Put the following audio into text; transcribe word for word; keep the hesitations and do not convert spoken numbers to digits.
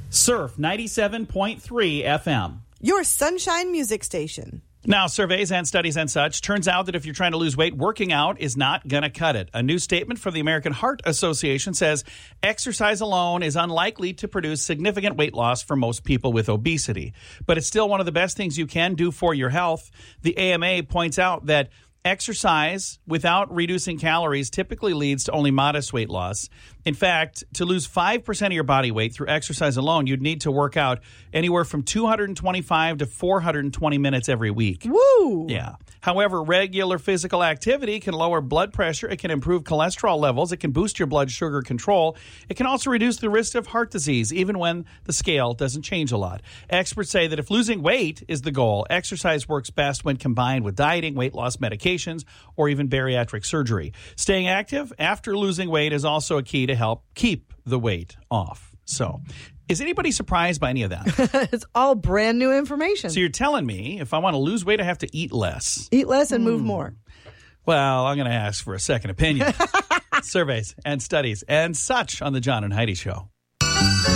Surf ninety-seven point three F M. Your sunshine music station. Now, surveys and studies and such, turns out that if you're trying to lose weight, working out is not going to cut it. A new statement from the American Heart Association says exercise alone is unlikely to produce significant weight loss for most people with obesity. But it's still one of the best things you can do for your health. The A M A points out that exercise without reducing calories typically leads to only modest weight loss. In fact, to lose five percent of your body weight through exercise alone, you'd need to work out anywhere from two hundred twenty-five to four hundred twenty minutes every week. Woo! Yeah. However, regular physical activity can lower blood pressure. It can improve cholesterol levels. It can boost your blood sugar control. It can also reduce the risk of heart disease, even when the scale doesn't change a lot. Experts say that if losing weight is the goal, exercise works best when combined with dieting, weight loss medications, or even bariatric surgery. Staying active after losing weight is also a key to help keep the weight off. So, is anybody surprised by any of that? It's all brand new information. So you're telling me if I want to lose weight, I have to eat less. Eat less and hmm. move more. Well, I'm going to ask for a second opinion. Surveys and studies and such on the John and Heidi Show.